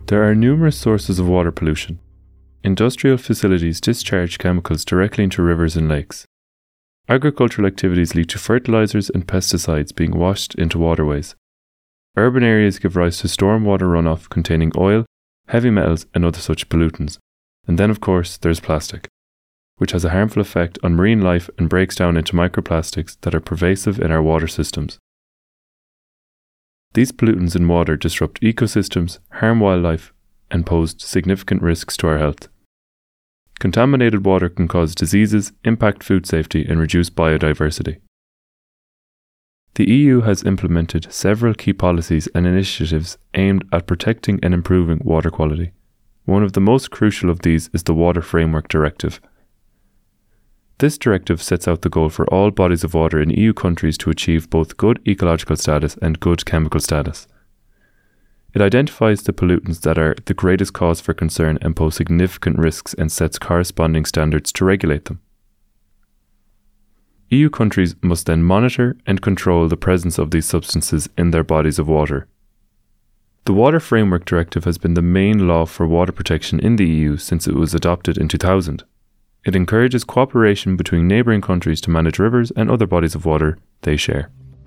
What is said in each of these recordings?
There are numerous sources of water pollution. Industrial facilities discharge chemicals directly into rivers and lakes. Agricultural activities lead to fertilizers and pesticides being washed into waterways. Urban areas give rise to stormwater runoff containing oil, heavy metals and other such pollutants. And then of course there's plastic, which has a harmful effect on marine life and breaks down into microplastics that are pervasive in our water systems. These pollutants in water disrupt ecosystems, harm wildlife, and pose significant risks to our health. Contaminated water can cause diseases, impact food safety, and reduce biodiversity. The EU has implemented several key policies and initiatives aimed at protecting and improving water quality. One of the most crucial of these is the Water Framework Directive. This directive sets out the goal for all bodies of water in EU countries to achieve both good ecological status and good chemical status. It identifies the pollutants that are the greatest cause for concern and pose significant risks and sets corresponding standards to regulate them. EU countries must then monitor and control the presence of these substances in their bodies of water. The Water Framework Directive has been the main law for water protection in the EU since it was adopted in 2000. It encourages cooperation between neighbouring countries to manage rivers and other bodies of water they share.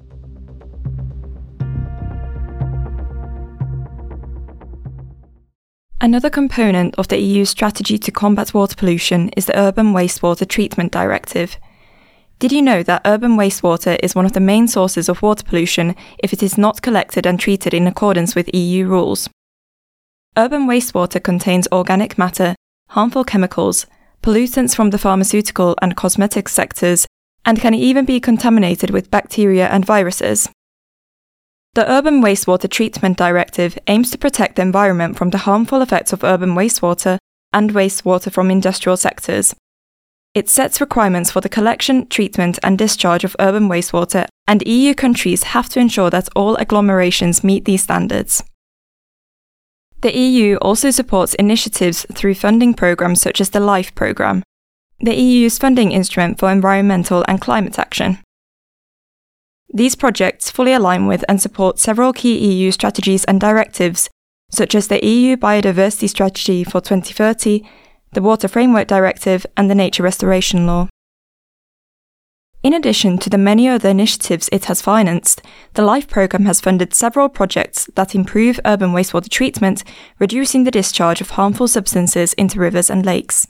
Another component of the EU's strategy to combat water pollution is the Urban Wastewater Treatment Directive. Did you know that urban wastewater is one of the main sources of water pollution if it is not collected and treated in accordance with EU rules? Urban wastewater contains organic matter, harmful chemicals, pollutants from the pharmaceutical and cosmetics sectors, and can even be contaminated with bacteria and viruses. The Urban Wastewater Treatment Directive aims to protect the environment from the harmful effects of urban wastewater and wastewater from industrial sectors. It sets requirements for the collection, treatment and discharge of urban wastewater, and EU countries have to ensure that all agglomerations meet these standards. The EU also supports initiatives through funding programmes such as the LIFE programme, the EU's funding instrument for environmental and climate action. These projects fully align with and support several key EU strategies and directives, such as the EU Biodiversity Strategy for 2030, the Water Framework Directive, and the Nature Restoration Law. In addition to the many other initiatives it has financed, the LIFE programme has funded several projects that improve urban wastewater treatment, reducing the discharge of harmful substances into rivers and lakes.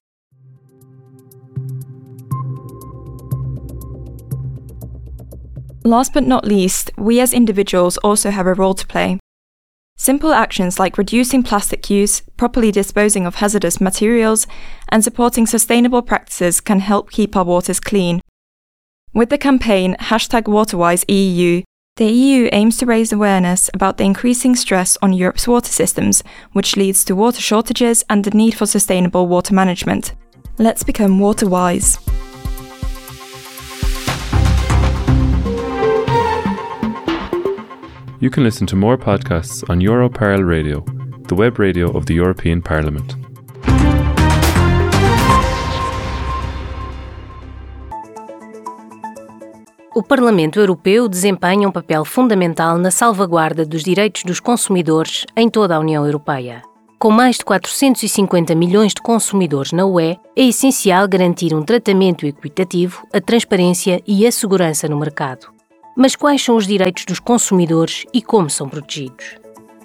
Last but not least, we as individuals also have a role to play. Simple actions like reducing plastic use, properly disposing of hazardous materials, and supporting sustainable practices can help keep our waters clean. With the campaign #WaterWiseEU, the EU aims to raise awareness about the increasing stress on Europe's water systems, which leads to water shortages and the need for sustainable water management. Let's become water wise. You can listen to more podcasts on Europarl Radio, the web radio of the European Parliament. O Parlamento Europeu desempenha um papel fundamental na salvaguarda dos direitos dos consumidores em toda a União Europeia. Com mais de 450 milhões de consumidores na UE, é essencial garantir um tratamento equitativo, a transparência e a segurança no mercado. Mas quais são os direitos dos consumidores e como são protegidos?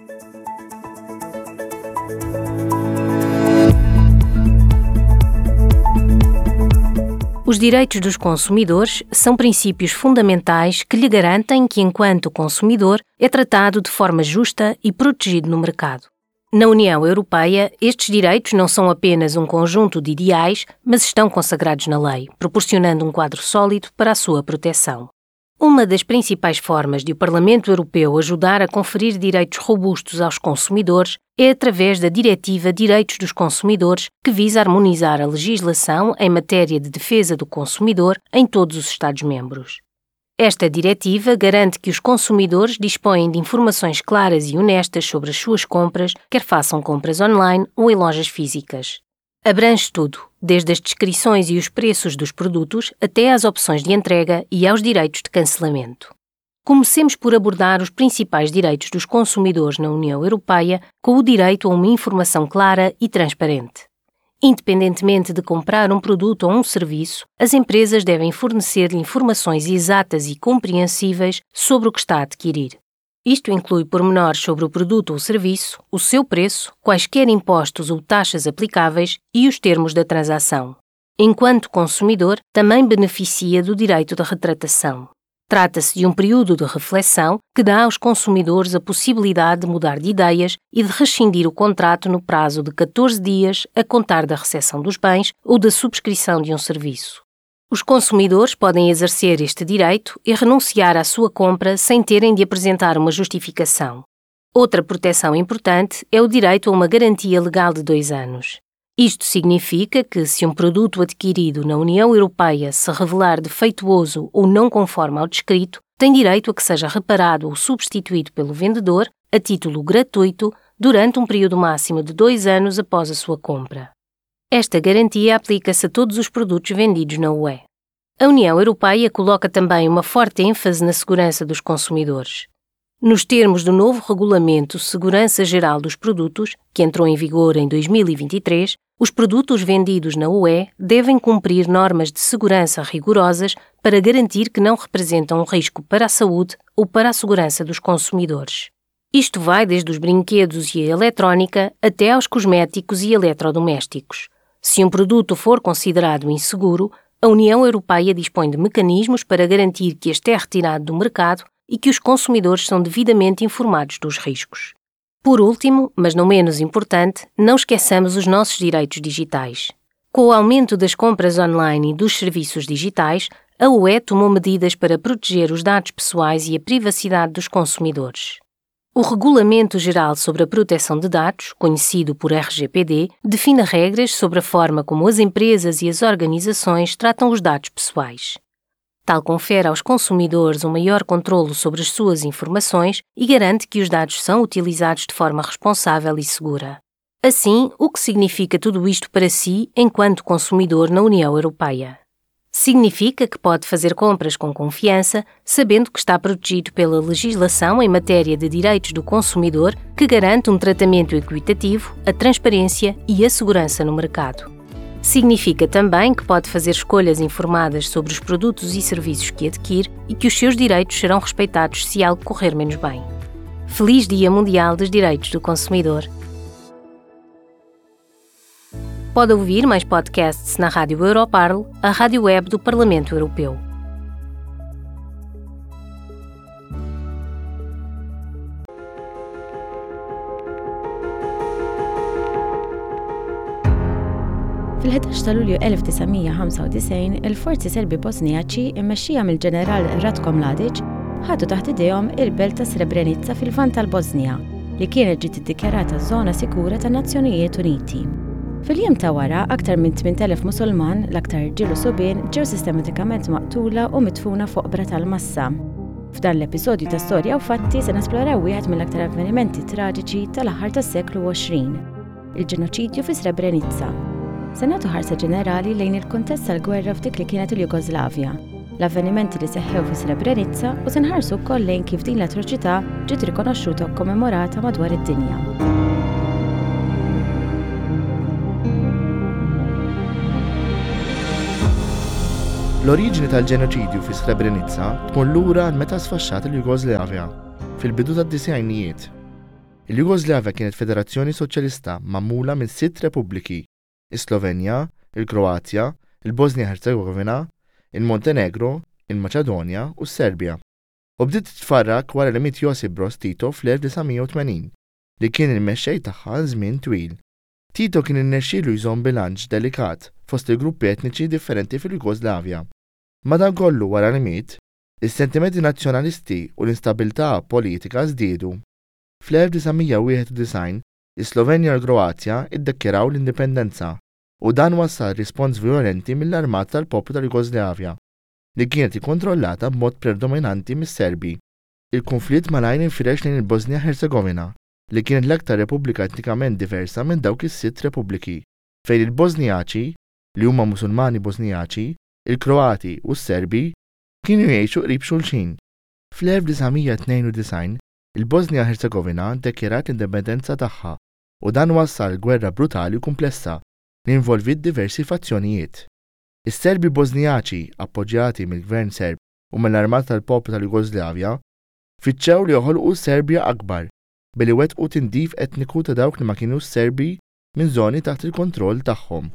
Os direitos dos consumidores são princípios fundamentais que lhe garantem que, enquanto consumidor, é tratado de forma justa e protegido no mercado. Na União Europeia, estes direitos não são apenas um conjunto de ideais, mas estão consagrados na lei, proporcionando um quadro sólido para a sua proteção. Uma das principais formas de o Parlamento Europeu ajudar a conferir direitos robustos aos consumidores é através da Diretiva Direitos dos Consumidores, que visa harmonizar a legislação em matéria de defesa do consumidor em todos os Estados-membros. Esta diretiva garante que os consumidores dispõem de informações claras e honestas sobre as suas compras, quer façam compras online ou em lojas físicas. Abrange tudo, desde as descrições e os preços dos produtos até às opções de entrega e aos direitos de cancelamento. comecemos por abordar os principais direitos dos consumidores na União Europeia com o direito a uma informação clara e transparente. Independentemente de comprar um produto ou um serviço, as empresas devem fornecer-lhe informações exatas e compreensíveis sobre o que está a adquirir. Isto inclui pormenores sobre o produto ou serviço, o seu preço, quaisquer impostos ou taxas aplicáveis e os termos da transação. Enquanto consumidor, também beneficia do direito de retratação. Trata-se de um período de reflexão que dá aos consumidores a possibilidade de mudar de ideias e de rescindir o contrato no prazo de 14 dias a contar da recepção dos bens ou da subscrição de um serviço. Os consumidores podem exercer este direito e renunciar à sua compra sem terem de apresentar uma justificação. Outra proteção importante é o direito a uma garantia legal de 2 anos. Isto significa que, se um produto adquirido na União Europeia se revelar defeituoso ou não conforme ao descrito, tem direito a que seja reparado ou substituído pelo vendedor, a título gratuito, durante um período máximo de 2 anos após a sua compra. Esta garantia aplica-se a todos os produtos vendidos na UE. A União Europeia coloca também uma forte ênfase na segurança dos consumidores. Nos termos do novo Regulamento Segurança Geral dos Produtos, que entrou em vigor em 2023, os produtos vendidos na UE devem cumprir normas de segurança rigorosas para garantir que não representam um risco para a saúde ou para a segurança dos consumidores. Isto vai desde os brinquedos e a eletrónica até aos cosméticos e eletrodomésticos. Se um produto for considerado inseguro, a União Europeia dispõe de mecanismos para garantir que este é retirado do mercado e que os consumidores são devidamente informados dos riscos. Por último, mas não menos importante, não esqueçamos os nossos direitos digitais. Com o aumento das compras online e dos serviços digitais, a UE tomou medidas para proteger os dados pessoais e a privacidade dos consumidores. O Regulamento Geral sobre a Proteção de Dados, conhecido por RGPD, define regras sobre a forma como as empresas e as organizações tratam os dados pessoais. Tal confere aos consumidores um maior controlo sobre as suas informações e garante que os dados são utilizados de forma responsável e segura. Assim, o que significa tudo isto para si enquanto consumidor na União Europeia? Significa que pode fazer compras com confiança, sabendo que está protegido pela legislação em matéria de direitos do consumidor, que garante um tratamento equitativo, a transparência e a segurança no mercado. Significa também que pode fazer escolhas informadas sobre os produtos e serviços que adquire e que os seus direitos serão respeitados se algo correr menos bem. Feliz Dia Mundial dos Direitos do Consumidor! Pode ouvir mais podcasts na Rádio Europarl, a rádio web do Parlamento Europeu. Fil-11 ta' Lulju 1995, il-forzi Serbi Bosniaċi immexxija mill-ġeneral Ratko Mladic ħadu taħt idejhom il-belt ta' Srebrenica fil-lvant tal-Bosnja, li kienet ġiet iddikjarata żona sikura tan-Nazzjonijiet Uniti. Fil-jiem ta' wara, aktar minn 8,000 Musulman, l-aktar irġiel u subien, ġew sistematikament maqtula u mitfuna fuq bra tal-massa. F'dan l-episodju ta' Storja u Fatti se nesploraw wieħed mill-aktar avvenimenti traġiċi tal-aħħar tas-seklu 20, il-ġenoċidju fi Srebrenica. Se nagħtu ħarsa ġenerali lejn il-kuntest tal-gwerra f'dik li kienet il-Jugoslavja, l-avvenimenti li seħħew fi Srebrenica u se nħarsu wkoll lejn kif din l-atroċità ġiet rikonoxxuta u kommemorata madwar id-dinja. L-oriġini tal-ġenoċidju fi Srebrenica tmur lura meta sfaxxat il-Jugoslavja fil-bidu tad-disajnijiet. Il-Jugoslavja kienet federazzjoni soċjalista magħmula minn 6 repubbliki: is-Slovenja, il-Kroazja, il-Bosnia Herzegovina, il-Montenegro, il-Maċedonja u s-Serbja. U bdiet titfarrak wara li miet Josip Broz Tito fl-1980 li kien il-mexxej tagħha żmien twil. Tito kien innexxielu jżomm bilanċ delikat fost il-gruppi etniċi differenti fil-Jugoslavja. Madankollu wara li miet, is-sentimenti nazzjonalisti u l-instabilità politika żdiedu. Fl-1991, is-Slovenja u l-Kroazja iddekjaraw l-indipendenza u dan wassal rispons violenti mill-armat tal-poplu tal-Jugoslavja li kienet ikkontrollata b'mod predominanti mis-Serbi. Il-konflitt malajr infirex lejn il-Bosnia Herzegovina li kienet l-aktar repubblika etnikament diversa minn dawk is-6 repubbliki, fejn il-Bosniaċi, li huma Musulmani Bosniaċi, il-Kroati u s-Serbi kienu jgħixu qrib xulxin. Fl-1992 il-Bosnia Herzegovina ddekjarat l-indipendenza tagħha u dan wassal gwerra brutali u komplessa li involvit diversi fazzjonijiet. Is-Serbi Bosniaċi, appoġġjati mill-Gvern Serb u mill-Armata tal-Poplu tal-Jugoslavja, fittxew li joħolqu Serbja akbar billi wettqu tindif etniku ta' dawk li ma kinux Serbi minn żoni taħt il-kontroll tagħhom.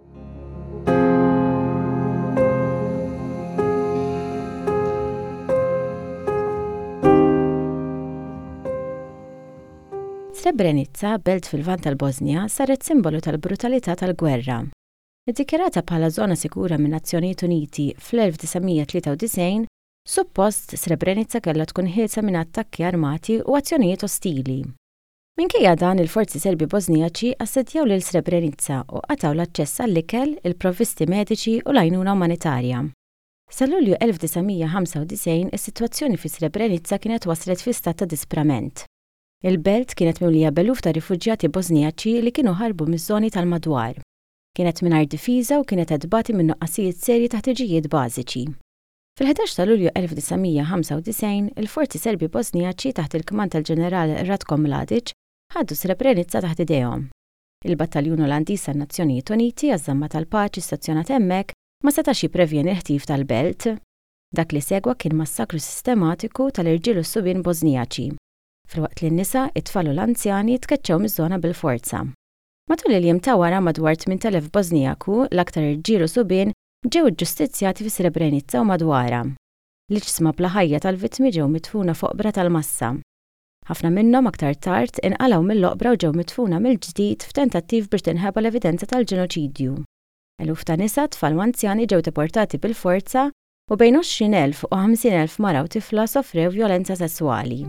Srebrenica, belt fil-vant tal-Bosnia, saret simbolu tal-brutalità tal-gwerra. Iddikjarata bħala żona sigura minn Nazzjonijiet Uniti fl-1993, suppost Srebrenica kellha tkun ħielsa minn attakki armati u azzjonijiet ostili. Minkejja dan il-forzi Serbi Bosniaċi assedjaw lil Srebrenica u qataw l-aċċess għall-ikel, il-provvisti mediċi u l-għajnuna umanitarja. Sa Lulju 1995 is-sitwazzjoni fi Srebrenica kienet waslet fi stat ta' disprament. Il-belt kienet mimlija b'eluf ta' rifuġjati Bosniaċi li kienu ħarbu miż-żoni tal-madwar. Kienet mingħajr difiża u kienet edbati minn nuqqasijiet serji ta' ħtiġijiet bażiċi. Fil-11 ta' Lulju 1995, il-forzi Serbi Bosniaċi taħt il-kmand tal-ġeneral Ratko Mladic ħaddu Srebrenica taħt idejhom. Il-Battaljun Olandiż tan-Nazzjonijiet Uniti għaż-żamma tal-paċi stazzjonat hemmhekk ma setax jipprevjeni l-ħtif tal-belt. Dak li segwa kien massakru sistematiku tal-irġiel u s-subien Bosniaċi. Filwaqt li n-nisa, it-tfal u l-anzjani tkeċċew miż-żona bil-forza. Matul il-jiem ta' wara madwar 8,000 Bosniaku, l-aktar irġiel u subien, ġew iġġustizzjati fi Srebrenica u madwara. L-ġisma bla ħajja tal-vittmi ġew mitfuna foqbra tal-massa. Ħafna minnhom aktar tard inqalgħu mill-oqbra u ġew mitfuna mill-ġdid f'tentattiv biex tinħeba l-evidenza tal-ġenoċidju. Eluf ta' nisa, tfal u anzjani ġew deportati bil-forza u bejn 20,000 u 50,000 mara u tifla sofrew vjolenza sesswali.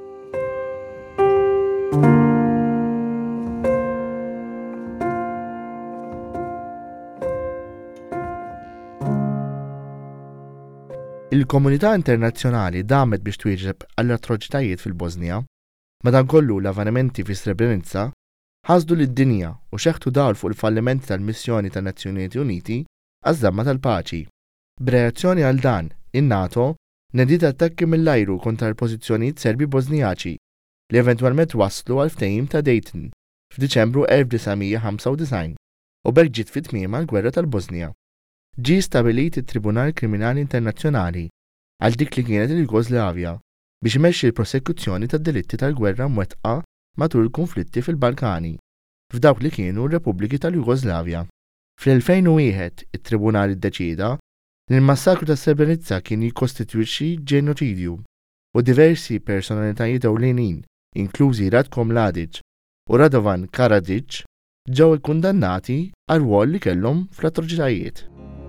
Il-komunità internazzjonali damet biex twieġeb għall-atroċitajiet fil-Bosnja, madankollu l-avvenimenti fi Srebrenica ħasdu lid-dinja u xeħtu dawl fuq il-fallimenti tal-missjoni tan-Nazzjonijiet Uniti għaż-żamma tal-paċi. B'reazzjoni għal dan, in-NATO nediet attakki mill-ajru kontra l-pożizzjonijiet Serbi Bosniaċi li eventwalment waslu għal ftehim ta' Dayton f'Diċembru 1995 u bekk ġiet fit-tmiema l-Gwerra tal-Bosnja. Ġie stabilit it-Tribunal Kriminali Internazzjonali għal dik li kienet il-Jugoslavja biex imexxi l-prosekuzzjoni tad-delitti tal-gwerra mwettqa matul il-konflitti fil-Balkani f'dawk li kienu r-Repubbliki tal-Jugoslavja. Fl-2001 it-Tribunal iddeċieda li l-massakru ta' Srebrenica kien jikkostitwixxi ġenoċidju u diversi personalitajiet ewlenin, inklużi Ratko Mladic u Radovan Karadzic, ġew ikkundannati għal rwol li kellhom fl-atroċitajiet.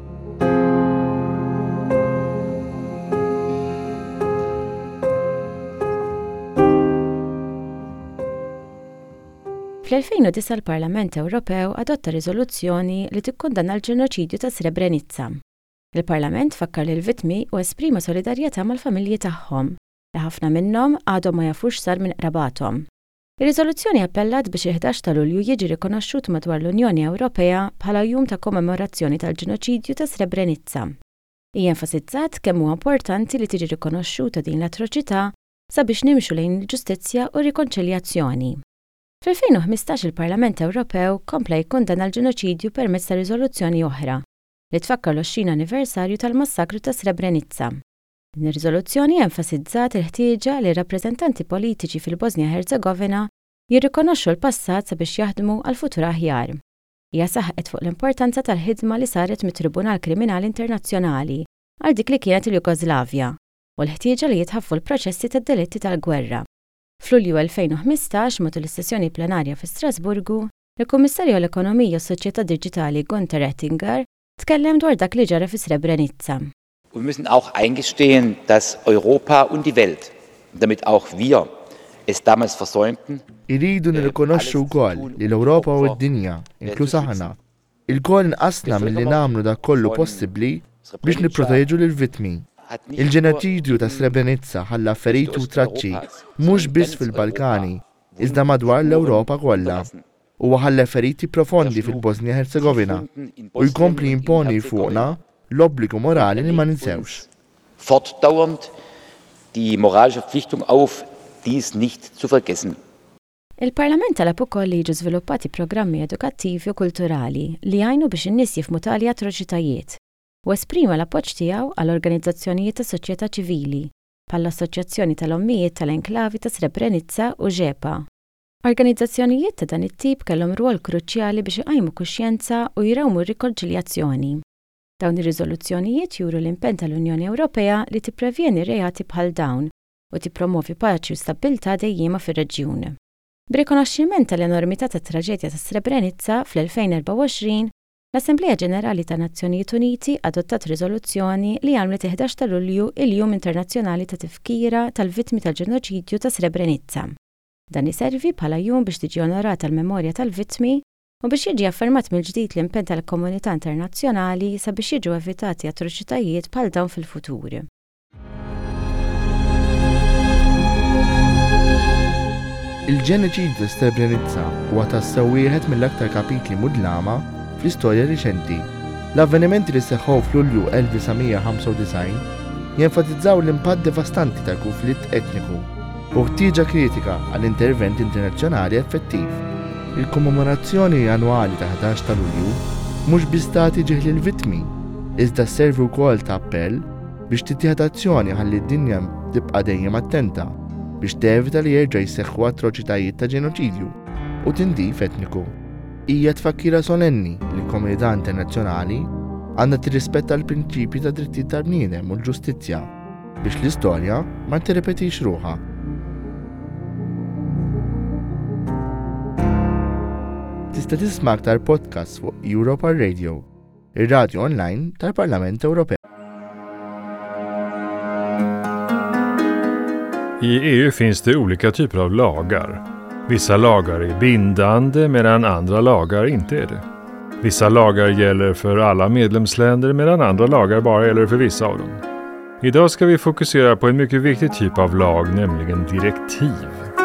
Fl-2009 il-Parlament Ewropew adotta riżoluzzjoni li tikkundanna l-ġenoċidju ta' Srebrenica. Il-Parlament fakkar lil vittmi u esprima solidarjetà mal-familji tagħhom li ħafna minnhom għadhom ma jafux sar minn qrabathom. Ir-riżoluzzjoni appellat biex 11 ta' Lulju jiġi rikonoxxut madwar l-Unjoni Ewropea bħala jum ta' kommemorazzjoni tal-ġenoċidju ta' Srebrenica. Hija enfasizzat kemm huwa importanti li tiġi rikonoxxuta din l-atroċità sabiex nimxu lejn il-ġustizzja u rikonċiljazzjoni. Fl-2015 il-Parlament Ewropew kompla jikkundanna l-ġenoċidju permezz ta' riżoluzzjoni oħra li tfakkar l-20 anniversarju tal-massakru ta' Srebrenica. Din ir-riżoluzzjoni enfasizzat il-ħtieġa li rappreżentanti politiċi fil-Bosnia Herzegovina jirrikonoxxu l-passat sabiex jaħdmu għal futur aħjar. Hija saħqet fuq l-importanza tal-ħidma li saret mit-Tribunal Kriminali Internazzjonali għal dik li kienet il-Jugoslavja u l-ħtieġa li jitħaffu l-proċessi tad-delitti tal-gwerra. F'Lulju 2015 matul is-sessjoni plenarja fi Strasburgu, il-Kummissarju għall-Ekonomija u s-Soċjetà Diġitali Gunther Oettinger tkellem dwar dak li ġara fi Srebrenica. Wir müssen auch eingestehen, dass Europa und die Welt, damit auch wir es damals versäumten. Iridu nirrikonoxxu wkoll li l-Ewropa u d-dinja, inkluż aħna, il-koll inqasna milli nagħmlu dak kollu possibbli biex nipproteġu lill-vittmi. Il-ġenoċidju ta' Srebrenica ħalla affarijiet u traċċi mhux biss fil-Balkani, iżda madwar l-Ewropa kollha. U ħalla feriti profondi fil-Bosnia Herzegovina u jkompli imponi fuqna l-obbligu morali li ma ninsewx. Fortdauernd die moralische Verpflichtung auf, dies nicht zu vergessen. Il-Parlament talab ukoll li jiġu żviluppati programmi edukattivi u kulturali li jgħinu biex in-nies jifhmu tali atroċitajiet u esprima l-appoġġ tiegħu għal organizzazzjonijiet tas soċjetà ċivili bħall-Assoċjazzjoni tal-Ommijiet tal-Enklavi ta' Srebrenica u ġepa. Organizzazzjonijiet ta' dan it-tip kellhom rwol kruċjali biex iqajmu kuxjenza u jrawmu r-rikonċiljazzjoni. Dawn ir-riżoluzzjonijiet juru l-impenn tal-Unjoni Ewropea li tipprevjeni reati bħal dawn u tippromovi paċi u stabbiltà dejjema fir-reġjun. B'rikonoxximent tal-enormità tat-traġedja ta' Srebrenica fl-2024, l-Assembleja Ġenerali ta' Nazzjonijiet Uniti adottat riżoluzzjoni li għamlet 11 ta' Lulju il-Jum Internazzjonali ta' Tifkira tal-Vittmi tal-Ġenoċidju ta' Srebrenica. Dan iservi bħala jum biex tiġi onorata l-memorja tal-vittmi u biex jiġi affermat mill-ġdid l-impenn tal-komunità internazzjonali sabiex jiġu evitati atroċitajiet bħal dawn fil-futur. Il-ġenoċidju ta' Srebrenica huwa tassew wieħed mill-aktar kapitli mudlama fl-istorja riċenti. L-avvenimenti li seħħu f'Lulju 1995 jenfatizzaw l-impatt devastanti tal-konflitt etniku u ħtieġa kritika għall-intervent internazzjonali effettiv. Il-kommemorazzjoni annwali ta' 11 ta' Lulju mhux biss tagħti ġieħ lill-vittmi, iżda sservi wkoll ta' appell biex tittieħed azzjoni ħalli d-dinja tibqa' dejjem attenta biex tevita li jerġa' jseħħu atroċitajiet ta' ġenoċidju u tindif etniku. Hija tfakkira solenni li l-komunità internazzjonali għandha tirrispetta l-prinċipji ta' drittijiet tal-bniedem u l-ġustizzja biex l-istorja ma tirrepetix ruħha. Tista' tisma' aktar podcasts fuq Europa Radio, ir-radju online tal-Parlament Ewropew. I EU finns det olika typer av lagar. Vissa lagar är bindande medan andra lagar inte är det. Vissa lagar gäller för alla medlemsländer medan andra lagar bara gäller för vissa av dem. Idag ska vi fokusera på en mycket viktig typ av lag, nämligen direktiv.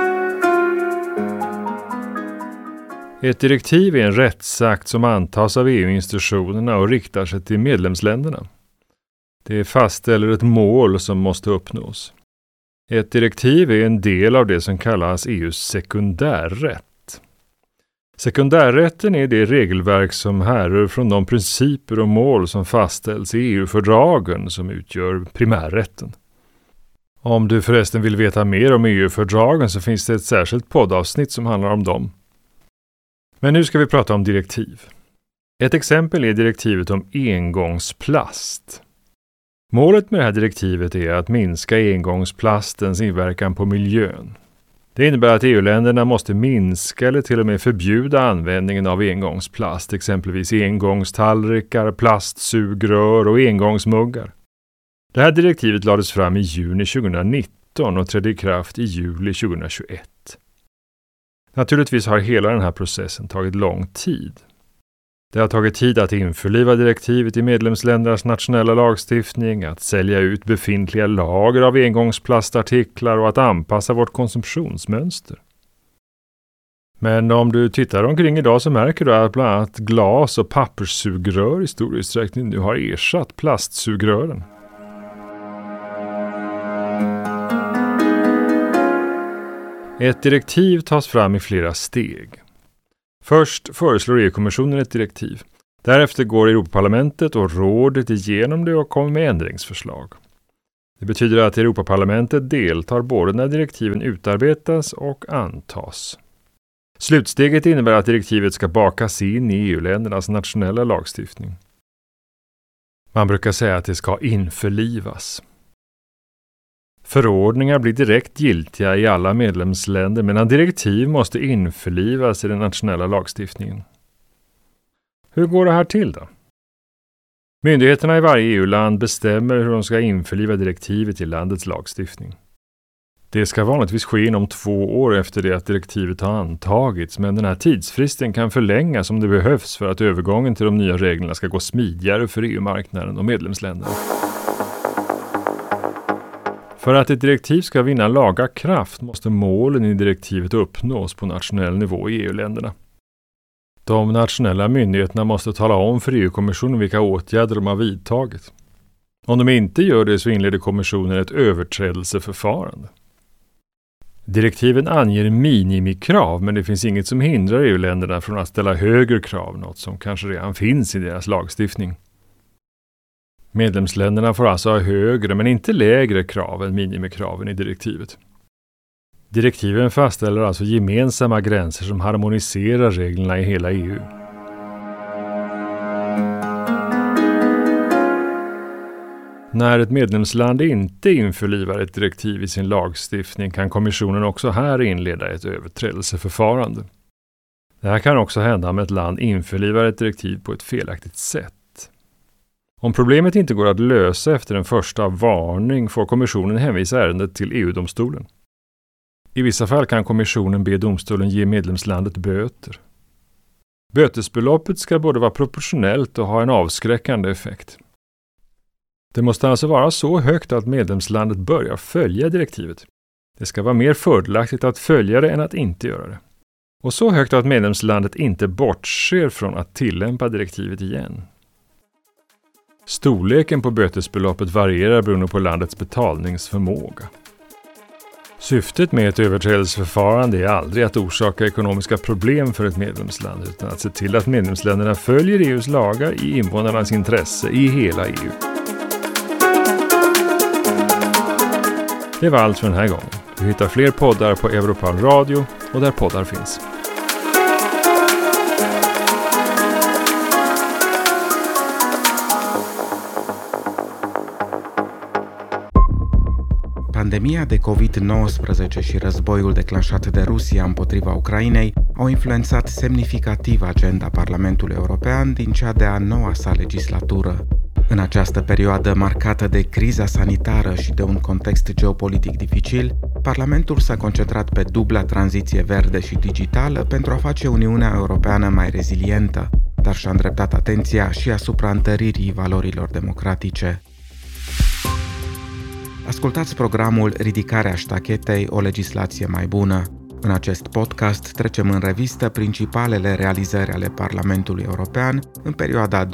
Ett direktiv är en rättsakt som antas av EU-institutionerna och riktar sig till medlemsländerna. Det fastställer ett mål som måste uppnås. Ett direktiv är en del av det som kallas EUs sekundärrätt. Sekundärrätten är det regelverk som härrör från de principer och mål som fastställs i EU-fördragen som utgör primärrätten. Om du förresten vill veta mer om EU-fördragen så finns det ett särskilt poddavsnitt som handlar om dem. Men nu ska vi prata om direktiv. Ett exempel är direktivet om engångsplast. Målet med det här direktivet är att minska engångsplastens inverkan på miljön. Det innebär att EU-länderna måste minska eller till och med förbjuda användningen av engångsplast, exempelvis engångstallrikar, plastsugrör och engångsmuggar. Det här direktivet lades fram i juni 2019 och trädde i kraft i juli 2021. Naturligtvis har hela den här processen tagit lång tid. Det har tagit tid att införliva direktivet i medlemsländernas nationella lagstiftning, att sälja ut befintliga lager av engångsplastartiklar och att anpassa vårt konsumtionsmönster. Men om du tittar omkring idag så märker du att bland annat glas- och papperssugrör i stor utsträckning nu har ersatt plastsugrören. Ett direktiv tas fram i flera steg. Först föreslår EU-kommissionen ett direktiv. Därefter går Europaparlamentet och rådet igenom det och kommer med ändringsförslag. Det betyder att Europaparlamentet deltar både när direktiven utarbetas och antas. Slutsteget innebär att direktivet ska bakas in i EU-ländernas nationella lagstiftning. Man brukar säga att det ska införlivas. Förordningar blir direkt giltiga i alla medlemsländer medan direktiv måste införlivas i den nationella lagstiftningen. Hur går det här till då? Myndigheterna i varje EU-land bestämmer hur de ska införliva direktivet i landets lagstiftning. Det ska vanligtvis ske inom 2 år efter det att direktivet har antagits, men den här tidsfristen kan förlängas om det behövs för att övergången till de nya reglerna ska gå smidigare för EU-marknaden och medlemsländerna. För att ett direktiv ska vinna laga kraft måste målen i direktivet uppnås på nationell nivå i EU-länderna. De nationella myndigheterna måste tala om för EU-kommissionen vilka åtgärder de har vidtagit. Om de inte gör det så inleder kommissionen ett överträdelseförfarande. Direktiven anger minimikrav, men det finns inget som hindrar EU-länderna från att ställa högre krav, något som kanske redan finns i deras lagstiftning. Medlemsländerna får alltså ha högre men inte lägre krav än minimikraven i direktivet. Direktiven fastställer alltså gemensamma gränser som harmoniserar reglerna i hela EU. När ett medlemsland inte införlivar ett direktiv i sin lagstiftning kan kommissionen också här inleda ett överträdelseförfarande. Det här kan också hända om ett land införlivar ett direktiv på ett felaktigt sätt. Om problemet inte går att lösa efter en första varning får kommissionen hänvisa ärendet till EU-domstolen. I vissa fall kan kommissionen be domstolen ge medlemslandet böter. Bötesbeloppet ska både vara proportionellt och ha en avskräckande effekt. Det måste alltså vara så högt att medlemslandet börjar följa direktivet. Det ska vara mer fördelaktigt att följa det än att inte göra det. Och så högt att medlemslandet inte bortser från att tillämpa direktivet igen. Storleken på bötesbeloppet varierar beroende på landets betalningsförmåga. Syftet med ett överträdelseförfarande är aldrig att orsaka ekonomiska problem för ett medlemsland utan att se till att medlemsländerna följer EU:s lagar i invånarnas intresse i hela EU. Det var allt för den här gången. Du hittar fler poddar på Europal Radio och där poddar finns. Pandemia de COVID-19 și războiul declanșat de Rusia împotriva Ucrainei au influențat semnificativ agenda Parlamentului European din cea de-a noua sa legislatură. În această perioadă marcată de criza sanitară și de un context geopolitic dificil, Parlamentul s-a concentrat pe dubla tranziție verde și digitală pentru a face Uniunea Europeană mai rezilientă, dar și-a îndreptat atenția și asupra întăririi valorilor democratice. Ascultați programul Ridicarea ștachetei, o legislație mai bună. În acest podcast trecem în revistă principalele realizări ale Parlamentului European în perioada 2019-2024.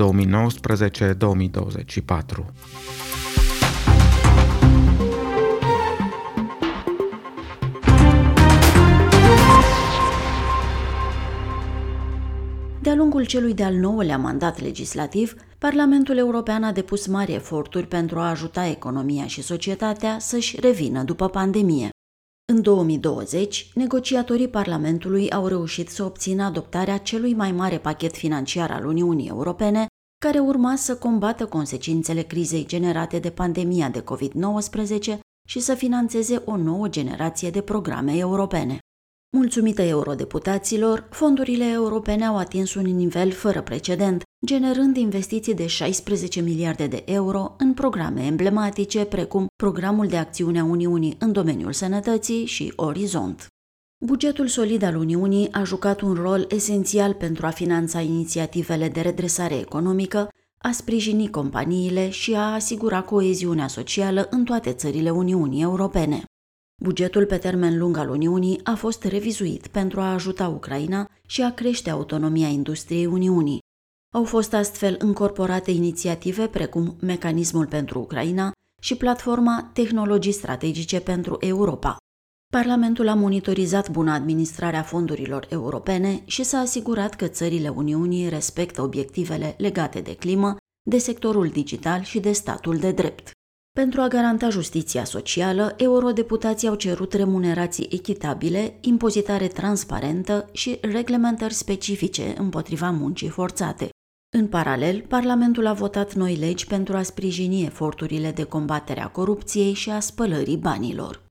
De-a lungul celui de-al 9-lea mandat legislativ, Parlamentul European a depus mari eforturi pentru a ajuta economia și societatea să-și revină după pandemie. În 2020, negociatorii Parlamentului au reușit să obțină adoptarea celui mai mare pachet financiar al Uniunii Europene, care urma să combată consecințele crizei generate de pandemia de COVID-19 și să finanțeze o nouă generație de programe europene. Mulțumită eurodeputaților, fondurile europene au atins un nivel fără precedent, generând investiții de 16 miliarde de euro în programe emblematice precum Programul de Acțiune a Uniunii în domeniul sănătății și Orizont. Bugetul solid al Uniunii a jucat un rol esențial pentru a finanța inițiativele de redresare economică, a sprijini companiile și a asigura coeziunea socială în toate țările Uniunii Europene. Bugetul pe termen lung al Uniunii a fost revizuit pentru a ajuta Ucraina și a crește autonomia industriei Uniunii. Au fost astfel încorporate inițiative precum Mecanismul pentru Ucraina și platforma Tehnologii strategice pentru Europa. Parlamentul a monitorizat buna administrare a fondurilor europene și s-a asigurat că țările Uniunii respectă obiectivele legate de climă, de sectorul digital și de statul de drept. Pentru a garanta justiția socială, eurodeputații au cerut remunerații echitabile, impozitare transparentă și reglementări specifice împotriva muncii forțate. În paralel, Parlamentul a votat noi legi pentru a sprijini eforturile de combatere a corupției și a spălării banilor.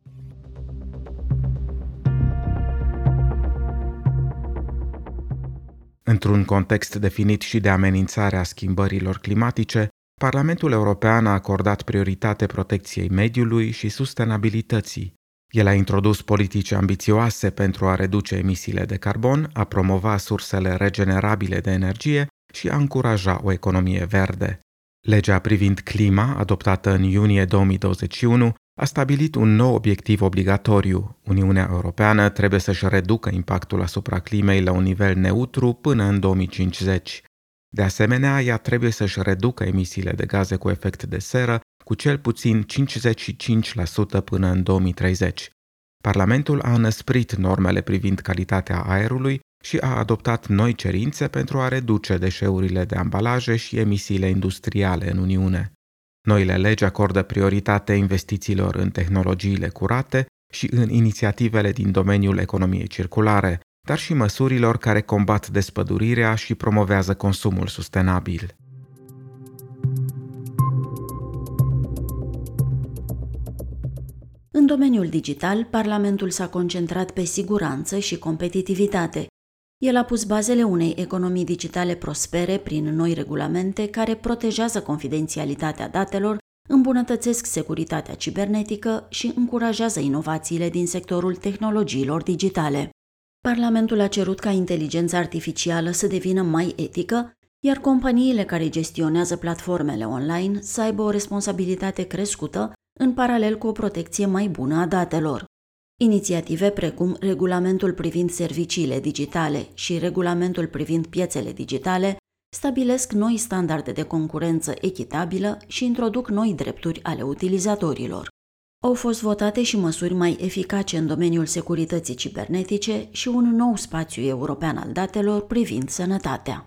Într-un context definit și de amenințare a schimbărilor climatice, Parlamentul European a acordat prioritate protecției mediului și sustenabilității. El a introdus politici ambițioase pentru a reduce emisiile de carbon, a promova sursele regenerabile de energie și a încuraja o economie verde. Legea privind clima, adoptată în iunie 2021, a stabilit un nou obiectiv obligatoriu. Uniunea Europeană trebuie să-și reducă impactul asupra climei la un nivel neutru până în 2050. De asemenea, ea trebuie să-și reducă emisiile de gaze cu efect de seră cu cel puțin 55% până în 2030. Parlamentul a înăsprit normele privind calitatea aerului și a adoptat noi cerințe pentru a reduce deșeurile de ambalaje și emisiile industriale în Uniune. Noile legi acordă prioritate investițiilor în tehnologiile curate și în inițiativele din domeniul economiei circulare, dar și măsurilor care combat despădurirea și promovează consumul sustenabil. În domeniul digital, Parlamentul s-a concentrat pe siguranță și competitivitate. El a pus bazele unei economii digitale prospere prin noi regulamente care protejează confidențialitatea datelor, îmbunătățesc securitatea cibernetică și încurajează inovațiile din sectorul tehnologiilor digitale. Parlamentul a cerut ca inteligența artificială să devină mai etică, iar companiile care gestionează platformele online să aibă o responsabilitate crescută, în paralel cu o protecție mai bună a datelor. Inițiative precum Regulamentul privind serviciile digitale și Regulamentul privind piețele digitale stabilesc noi standarde de concurență echitabilă și introduc noi drepturi ale utilizatorilor. Au fost votate și măsuri mai eficace în domeniul securității cibernetice și un nou spațiu european al datelor privind sănătatea.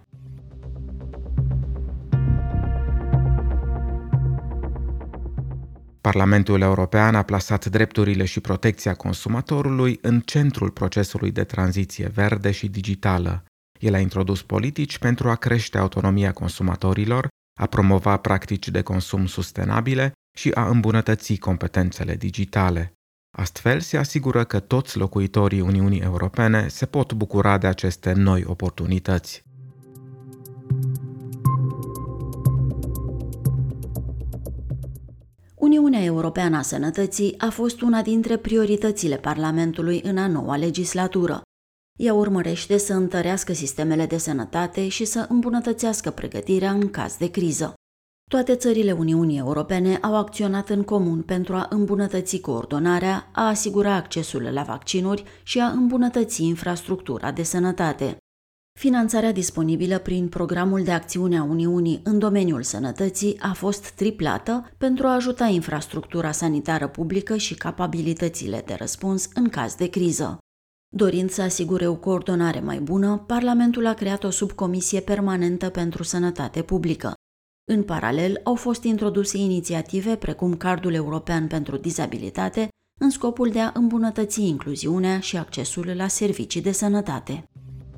Parlamentul European a plasat drepturile și protecția consumatorului în centrul procesului de tranziție verde și digitală. El a introdus politici pentru a crește autonomia consumatorilor, a promova practici de consum sustenabile și a îmbunătăți competențele digitale. Astfel, se asigură că toți locuitorii Uniunii Europene se pot bucura de aceste noi oportunități. Uniunea Europeană a Sănătății a fost una dintre prioritățile Parlamentului în a noua legislatură. Ea urmărește să întărească sistemele de sănătate și să îmbunătățească pregătirea în caz de criză. Toate țările Uniunii Europene au acționat în comun pentru a îmbunătăți coordonarea, a asigura accesul la vaccinuri și a îmbunătăți infrastructura de sănătate. Finanțarea disponibilă prin Programul de Acțiune a Uniunii în domeniul sănătății a fost triplată pentru a ajuta infrastructura sanitară publică și capabilitățile de răspuns în caz de criză. Dorind să asigure o coordonare mai bună, Parlamentul a creat o subcomisie permanentă pentru sănătate publică. În paralel, au fost introduse inițiative precum Cardul European pentru Dizabilitate, în scopul de a îmbunătăți incluziunea și accesul la servicii de sănătate.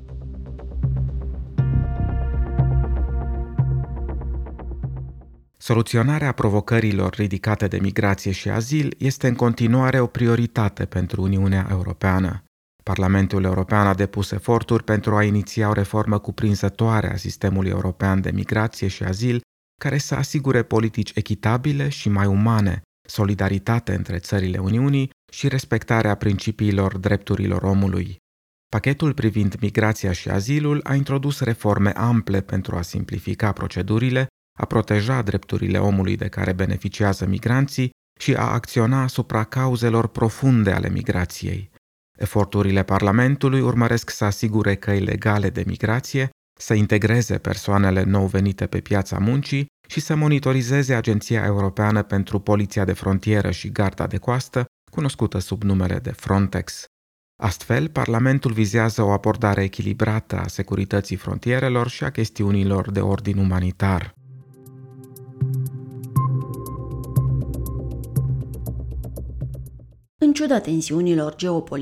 Soluționarea provocărilor ridicate de migrație și azil este în continuare o prioritate pentru Uniunea Europeană. Parlamentul European a depus eforturi pentru a iniția o reformă cuprinzătoare a sistemului european de migrație și azil, care să asigure politici echitabile și mai umane, solidaritate între țările Uniunii și respectarea principiilor drepturilor omului. Pachetul privind migrația și azilul a introdus reforme ample pentru a simplifica procedurile, a proteja drepturile omului de care beneficiază migranții și a acționa asupra cauzelor profunde ale migrației. Eforturile Parlamentului urmăresc să asigure căi legale de migrație, să integreze persoanele nou venite pe piața muncii și să monitorizeze Agenția Europeană pentru Poliția de Frontieră și Garda de Coastă, cunoscută sub numele de Frontex. Astfel, Parlamentul vizează o abordare echilibrată a securității frontierelor și a chestiunilor de ordin umanitar. În ciuda tensiunilor geopolitice,